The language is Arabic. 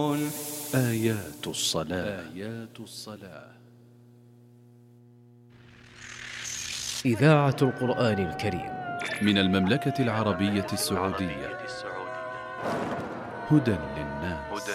آيات الصلاة. إذاعة القرآن الكريم من المملكة العربية السعودية. هدى للناس.